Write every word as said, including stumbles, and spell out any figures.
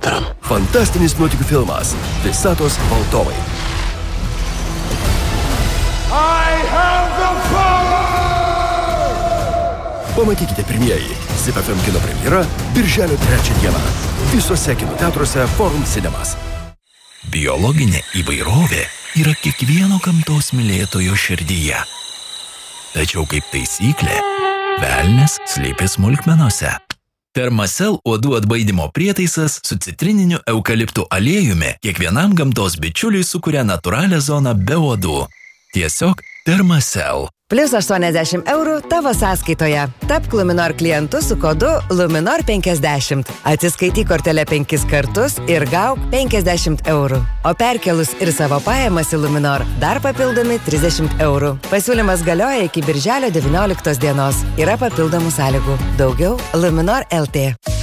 Tam. Fantastinis nuotykių filmas Visatos valdovai. I have the power! Pamatykite pirmieji Zip F M kino premjera birželio trečią dieną. Visuose kino teatruose Forum Cinemas. Biologinė įvairovė yra kiekvieno gamtos mylėtojo širdyje. Tačiau kaip taisyklė, velnias slypi smulkmenose. Thermacell uodų atbaidymo prietaisas su citrininiu eukaliptų aliejumi kiekvienam gamtos bičiuliui sukuria natūralią zoną be uodų. Tiesiog Thermacell. Plius aštuoniasdešimt eurų tavo sąskaitoje. Tapk Luminor klientu su kodu Luminor penkiasdešimt. Atsiskaityk kortelę penkis kartus ir gauk penkiasdešimt eurų. O perkelus ir savo pajamas į Luminor dar papildomi trisdešimt eurų. Pasiūlymas galioja iki birželio devynioliktos dienos. Yra papildomų sąlygų. Daugiau Luminor L T.